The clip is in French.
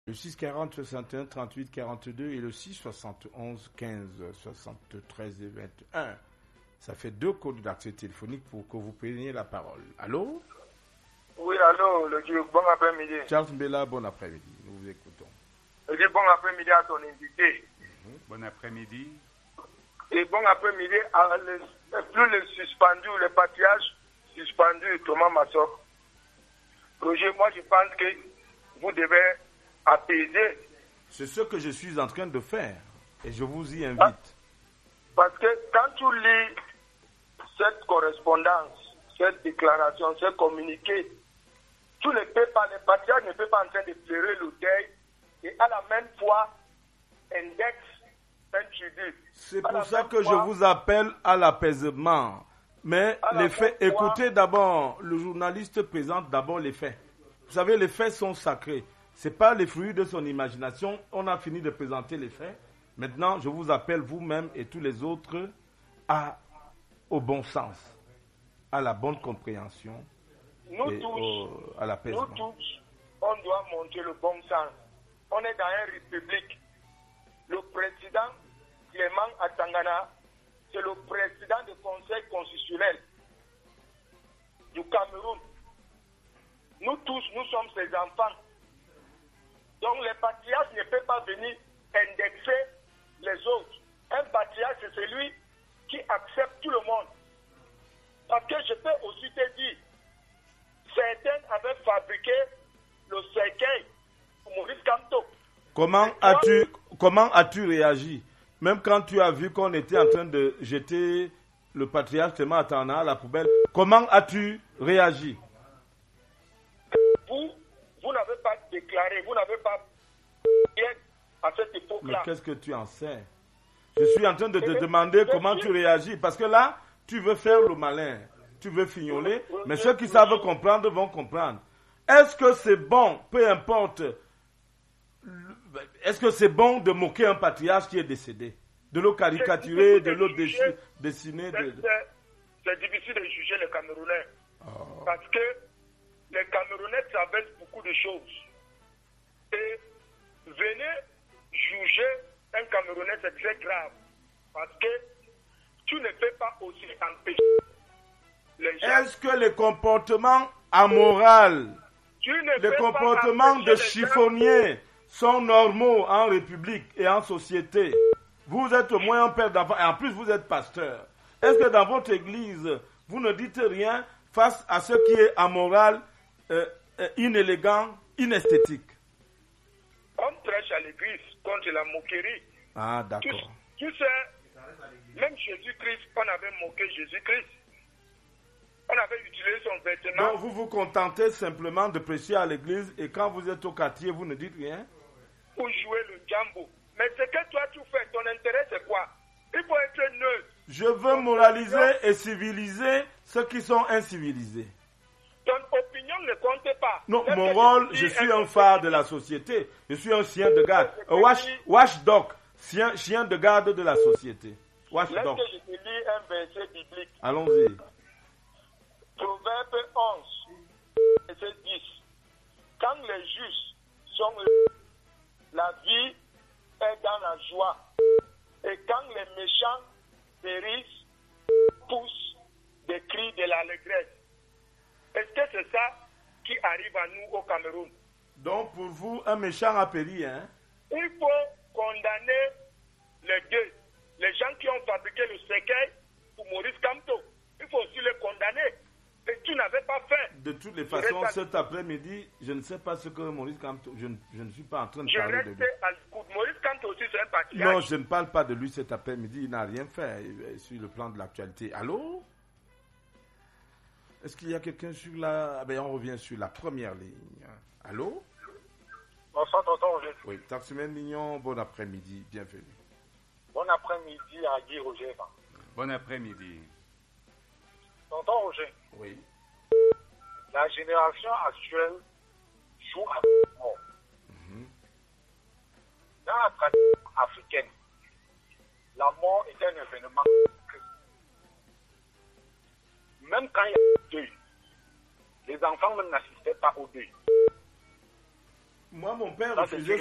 Le 640 61 38 42 et le 671 15 73 et 21. Ça fait 2 codes d'accès téléphonique pour que vous preniez la parole. Allô? Oui, allô, le Dieu, bon après-midi. Charles Mbela, bon après-midi. Nous vous écoutons. Le Dieu, bon après-midi à ton invité. Bon après-midi. Et bon après-midi à plus les suspendus, les patriarches suspendus, Thomas Massok. Roger, moi je pense que vous devez apaiser. C'est ce que je suis en train de faire et je vous y invite. Parce que quand tu lis cette correspondance, cette déclaration, ce communiqué, tu ne peux pas, les patriarches ne peuvent pas en train de pleurer le deuil et à la même fois index un tribut. C'est pour ça que je vous appelle à l'apaisement. Mais les faits, écoutez d'abord, le journaliste présente d'abord les faits. Vous savez, les faits sont sacrés. Ce n'est pas les fruits de son imagination. On a fini de présenter les faits. Maintenant, je vous appelle vous-même et tous les autres au bon sens, à la bonne compréhension à l'apaisement. Nous tous, on doit montrer le bon sens. On est dans une république. Le président Clément Atangana, c'est le président du Conseil constitutionnel du Cameroun. Nous tous, nous sommes ses enfants. Donc les patriarches ne peuvent pas venir indexer les autres. Un patriarche, c'est celui qui accepte tout le monde. Parce que je peux aussi te dire, certains avaient fabriqué le cercueil pour Maurice Kamto. Comment as-tu réagi? Même quand tu as vu qu'on était en train de jeter le patriarche Clément Atangana à la poubelle, comment as-tu réagi? Vous n'avez pas déclaré, vous n'avez pas bien à cette époque-là. Mais qu'est-ce que tu en sais? Je suis en train de te demander comment tu réagis. Parce que là, tu veux faire le malin. Tu veux fignoler. Mais ceux qui savent comprendre vont comprendre. Est-ce que c'est bon, peu importe, est-ce que c'est bon de moquer un patriarche qui est décédé? De le caricaturer, de le dessiner C'est difficile de juger les Camerounais. Oh. Parce que les Camerounais traversent beaucoup de choses. Et venez juger un Camerounais, c'est très grave. Parce que tu ne peux pas aussi empêcher les gens. Est-ce que les comportements amoraux, les comportements de chiffonniers sont normaux en République et en société? Vous êtes au moins un père d'enfant et en plus vous êtes pasteur. Est-ce que dans votre église, vous ne dites rien face à ce qui est amoral, inélégant, inesthétique? On prêche à l'église contre la moquerie. Ah, d'accord. Tu sais, même Jésus-Christ, on avait moqué Jésus-Christ. On avait utilisé son vêtement. Donc vous vous contentez simplement de prêcher à l'église et quand vous êtes au quartier, vous ne dites rien? Pour jouer le jambo. Mais ce que toi tu fais, ton intérêt c'est quoi? Il faut être neutre. Je veux moraliser et civiliser ceux qui sont incivilisés. Ton opinion ne compte pas. Non, mon rôle, je suis un phare de la société. Je suis un chien de garde. Watchdog, chien de garde de la société. Watchdog. Laisse que je te lis un verset biblique. Allons-y. Proverbe 11, verset 10. Quand les justes sont la vie est dans la joie. Et quand les méchants périssent, poussent des cris de l'allégresse. Est-ce que c'est ça qui arrive à nous au Cameroun? Donc pour vous, un méchant a péri, hein? Il faut condamner les deux. Les gens qui ont fabriqué le cercueil pour Maurice Kamto, il faut aussi les condamner. Et tu n'avais pas fait. De toutes les façons, cet après-midi, je ne sais pas ce que Maurice Kamto... Je ne suis pas en train de parler de lui. À l'écoute. Maurice Kamto aussi, c'est un patriarche. Non, je ne parle pas de lui cet après-midi. Il n'a rien fait sur le plan de l'actualité. Allô? Est-ce qu'il y a quelqu'un sur la... Ben, on revient sur la première ligne. Allô? Bonsoir, tonton Roger. Oui, Taximen Mignon, bon après-midi. Bienvenue. Bon après-midi à Guy Roger. Bon après-midi. Tonton Roger. Oui. La génération actuelle joue à mort. Dans la tradition africaine, la mort est un événement. Même quand il y a un deuil, les enfants même n'assistaient pas au deuil. Moi, mon père Ça, c'est refusait